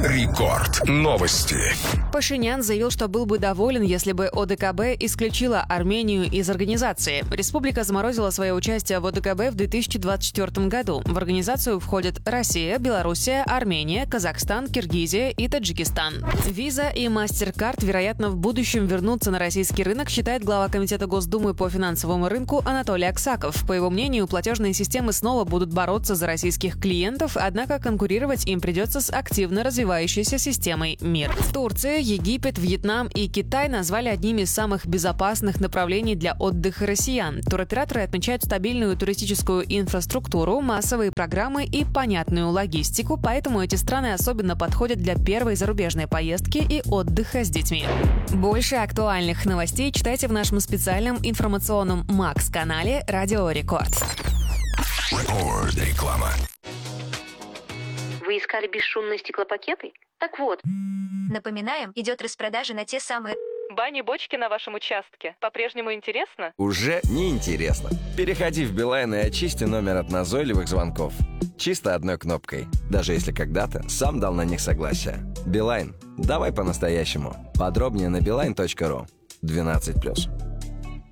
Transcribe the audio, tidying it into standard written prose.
Рекорд. Новости. Пашинян заявил, что был бы доволен, если бы ОДКБ исключила Армению из организации. Республика заморозила свое участие в ОДКБ в 2024 году. В организацию входят Россия, Белоруссия, Армения, Казахстан, Киргизия и Таджикистан. Виза и MasterCard, вероятно, в будущем вернутся на российский рынок, считает глава Комитета Госдумы по финансовому рынку Анатолий Аксаков. По его мнению, платежные системы снова будут бороться за российских клиентов, однако конкурировать им придется с активно развивающейся системой МИР. Турция, Египет, Вьетнам и Китай назвали одними из самых безопасных направлений для отдыха россиян. Туроператоры отмечают стабильную туристическую инфраструктуру, массовые программы и понятную логистику, поэтому эти страны особенно подходят для первой зарубежной поездки и отдыха с детьми. Больше актуальных новостей читайте в нашем специальном информационном Макс-канале «Радио Рекорд». Реклама. Вы искали бесшумные стеклопакеты? Так вот. Напоминаем, идет распродажа на те самые... Бани-бочки на вашем участке. По-прежнему интересно? Уже не интересно. Переходи в Билайн и очисти номер от назойливых звонков. Чисто одной кнопкой. Даже если когда-то сам дал на них согласие. Билайн. Давай по-настоящему. Подробнее на beeline.ru. 12+.